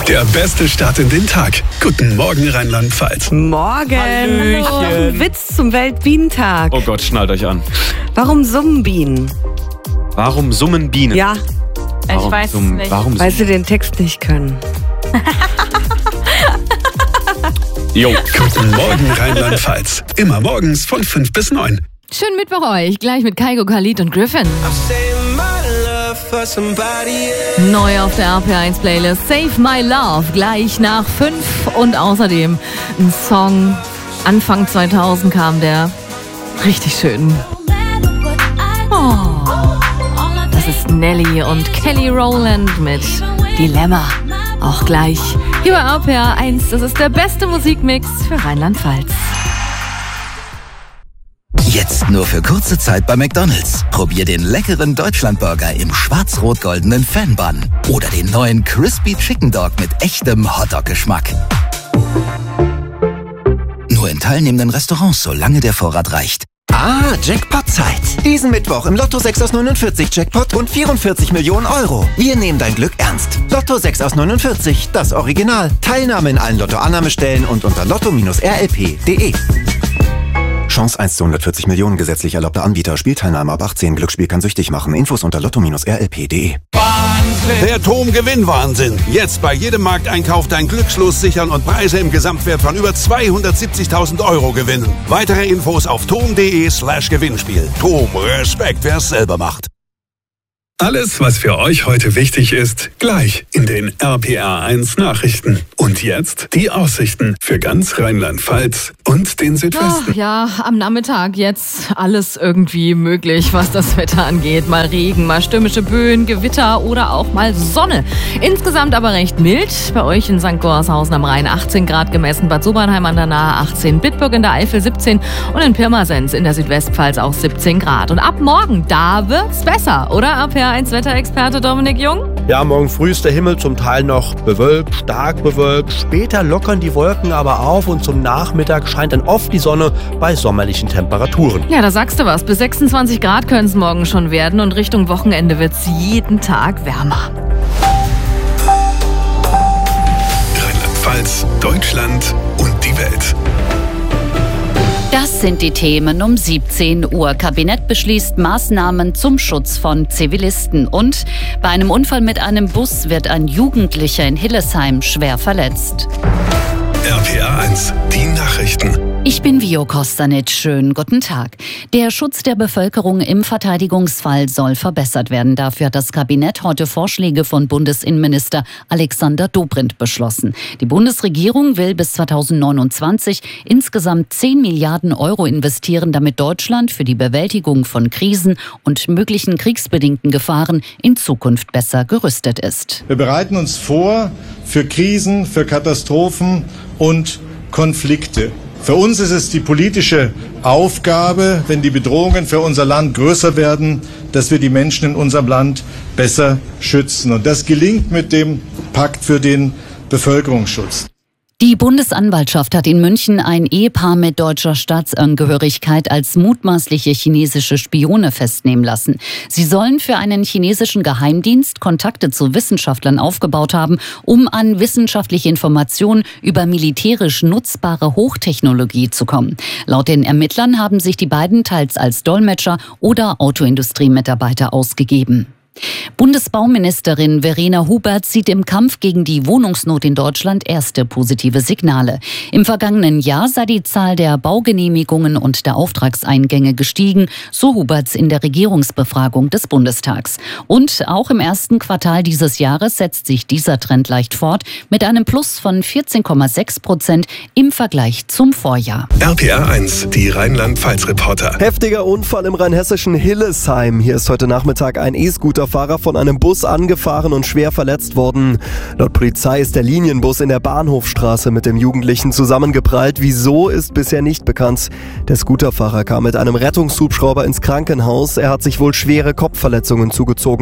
Der beste Start in den Tag. Guten Morgen, Rheinland-Pfalz. Morgen. Hallöchen. Hallo. Ein Witz zum Weltbienentag. Oh Gott, schnallt euch an. Warum summen Bienen? Warum summen Bienen? Ja, Warum Ich weiß es nicht. Warum weil sie den Text nicht können. Jo. Guten Morgen, Rheinland-Pfalz. Immer morgens von 5 bis 9. Schönen Mittwoch euch, gleich mit Kygo, Khalid und Griffin. Neu auf der RPR1-Playlist Save My Love, gleich nach 5. Und außerdem ein Song, Anfang 2000 kam der, richtig schön. Oh, das ist Nelly und Kelly Rowland mit Dilemma. Auch gleich hier bei RPR1, das ist der beste Musikmix für Rheinland-Pfalz. Jetzt nur für kurze Zeit bei McDonald's. Probier den leckeren Deutschlandburger im schwarz-rot-goldenen Fan-Bun. Oder den neuen Crispy Chicken Dog mit echtem Hotdog-Geschmack. Nur in teilnehmenden Restaurants, solange der Vorrat reicht. Jackpot-Zeit. Diesen Mittwoch im Lotto 6 aus 49 Jackpot und 44 Millionen Euro. Wir nehmen dein Glück ernst. Lotto 6 aus 49, das Original. Teilnahme in allen Lotto-Annahmestellen und unter lotto-rlp.de. Chance 1 zu 140 Millionen, gesetzlich erlaubter Anbieter. Spielteilnahme ab 18. Glücksspiel kann süchtig machen. Infos unter lotto-rlp.de. Der TOM-Gewinn-Wahnsinn. Jetzt bei jedem Markteinkauf dein Glückslos sichern und Preise im Gesamtwert von über 270.000 Euro gewinnen. Weitere Infos auf tom.de/Gewinnspiel. TOM, Respekt, wer es selber macht. Alles, was für euch heute wichtig ist, gleich in den RPR1 Nachrichten. Und jetzt die Aussichten für ganz Rheinland-Pfalz und den Südwesten. Ja, am Nachmittag jetzt alles irgendwie möglich, was das Wetter angeht. Mal Regen, mal stürmische Böen, Gewitter oder auch mal Sonne. Insgesamt aber recht mild. Bei euch in St. Gorshausen am Rhein 18 Grad gemessen, Bad Sobernheim an der Nahe 18, Bitburg in der Eifel 17 und in Pirmasens in der Südwestpfalz auch 17 Grad. Und ab morgen, da wird's besser, oder? RPR1-Wetterexperte Dominik Jung? Ja, morgen früh ist der Himmel zum Teil noch bewölkt, stark bewölkt. Später lockern die Wolken aber auf und zum Nachmittag scheint dann oft die Sonne bei sommerlichen Temperaturen. Ja, da sagst du was. Bis 26 Grad können es morgen schon werden und Richtung Wochenende wird's jeden Tag wärmer. Rheinland-Pfalz, Deutschland und die Welt. Das sind die Themen um 17 Uhr. Kabinett beschließt Maßnahmen zum Schutz von Zivilisten. Und bei einem Unfall mit einem Bus wird ein Jugendlicher in Hillesheim schwer verletzt. RPR1, die Nachrichten. Ich bin Vio Kostanic. Schönen guten Tag. Der Schutz der Bevölkerung im Verteidigungsfall soll verbessert werden. Dafür hat das Kabinett heute Vorschläge von Bundesinnenminister Alexander Dobrindt beschlossen. Die Bundesregierung will bis 2029 insgesamt 10 Milliarden Euro investieren, damit Deutschland für die Bewältigung von Krisen und möglichen kriegsbedingten Gefahren in Zukunft besser gerüstet ist. Wir bereiten uns vor für Krisen, für Katastrophen und Konflikte. Für uns ist es die politische Aufgabe, wenn die Bedrohungen für unser Land größer werden, dass wir die Menschen in unserem Land besser schützen. Und das gelingt mit dem Pakt für den Bevölkerungsschutz. Die Bundesanwaltschaft hat in München ein Ehepaar mit deutscher Staatsangehörigkeit als mutmaßliche chinesische Spione festnehmen lassen. Sie sollen für einen chinesischen Geheimdienst Kontakte zu Wissenschaftlern aufgebaut haben, um an wissenschaftliche Informationen über militärisch nutzbare Hochtechnologie zu kommen. Laut den Ermittlern haben sich die beiden teils als Dolmetscher oder Autoindustriemitarbeiter ausgegeben. Bundesbauministerin Verena Hubert sieht im Kampf gegen die Wohnungsnot in Deutschland erste positive Signale. Im vergangenen Jahr sei die Zahl der Baugenehmigungen und der Auftragseingänge gestiegen, so Huberts in der Regierungsbefragung des Bundestags. Und auch im ersten Quartal dieses Jahres setzt sich dieser Trend leicht fort mit einem Plus von 14,6% im Vergleich zum Vorjahr. RPR1, die Rheinland-Pfalz-Reporter. Heftiger Unfall im rheinhessischen Hillesheim. Hier ist heute Nachmittag ein E-Scooter-Fahrer von einem Bus angefahren und schwer verletzt worden. Laut Polizei ist der Linienbus in der Bahnhofstraße mit dem Jugendlichen zusammengeprallt. Wieso, ist bisher nicht bekannt. Der Scooterfahrer kam mit einem Rettungshubschrauber ins Krankenhaus. Er hat sich wohl schwere Kopfverletzungen zugezogen.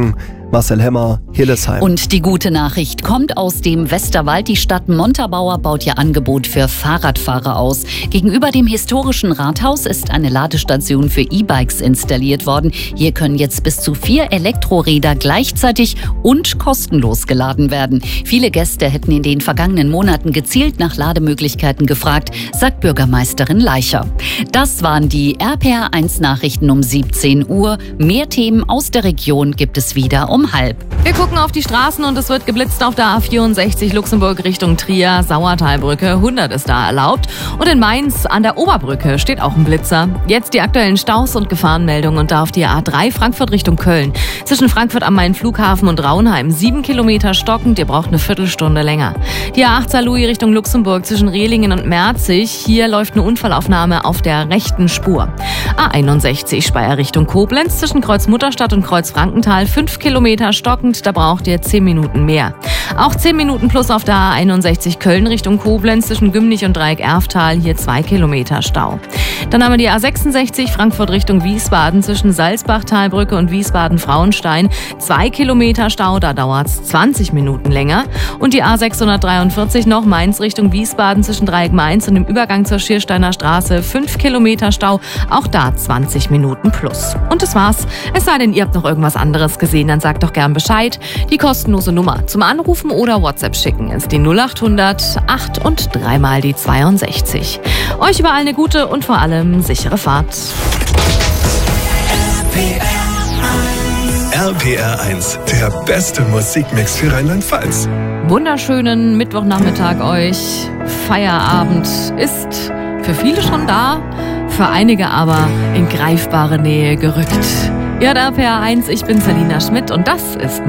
Marcel Hemmer, Hillesheim. Und die gute Nachricht kommt aus dem Westerwald. Die Stadt Montabaur baut ihr Angebot für Fahrradfahrer aus. Gegenüber dem historischen Rathaus ist eine Ladestation für E-Bikes installiert worden. Hier können jetzt bis zu 4 Elektroräder gleichzeitig und kostenlos geladen werden. Viele Gäste hätten in den vergangenen Monaten gezielt nach Lademöglichkeiten gefragt, sagt Bürgermeisterin Leicher. Das waren die RPR1-Nachrichten um 17 Uhr. Mehr Themen aus der Region gibt es wieder um 12:30. Wir gucken auf die Straßen und es wird geblitzt auf der A64 Luxemburg Richtung Trier. Sauertalbrücke, 100 ist da erlaubt. Und in Mainz an der Oberbrücke steht auch ein Blitzer. Jetzt die aktuellen Staus und Gefahrenmeldungen und da auf die A3 Frankfurt Richtung Köln. Zwischen Frankfurt am Main Flughafen und Raunheim 7 Kilometer stockend, ihr braucht eine Viertelstunde länger. Die A8 Saarlouis Richtung Luxemburg zwischen Rehlingen und Merzig. Hier läuft eine Unfallaufnahme auf der rechten Spur. A61 Speyer Richtung Koblenz zwischen Kreuz Mutterstadt und Kreuz Frankenthal 5 Kilometer stockend, da braucht ihr 10 Minuten mehr. Auch 10 Minuten plus auf der A61 Köln Richtung Koblenz zwischen Gümnich und Dreieck Erftal, hier 2 Kilometer Stau. Dann haben wir die A66 Frankfurt Richtung Wiesbaden zwischen Salzbachtalbrücke und Wiesbaden-Frauenstein. 2 Kilometer Stau, da dauert es 20 Minuten länger. Und die A643 noch Mainz Richtung Wiesbaden zwischen Dreieck Mainz und dem Übergang zur Schiersteiner Straße. 5 Kilometer Stau, auch da 20 Minuten plus. Und das war's. Es sei denn, ihr habt noch irgendwas anderes gesehen, dann sagt doch gern Bescheid. Die kostenlose Nummer zum Anrufen oder WhatsApp schicken ist die 0800 8 und 3 mal die 62. Euch überall eine gute und vor allem sichere Fahrt. RPR1, der beste Musikmix für Rheinland-Pfalz. Wunderschönen Mittwochnachmittag euch. Feierabend ist für viele schon da, für einige aber in greifbare Nähe gerückt. Ihr hört RPR1, ich bin Selina Schmidt und das ist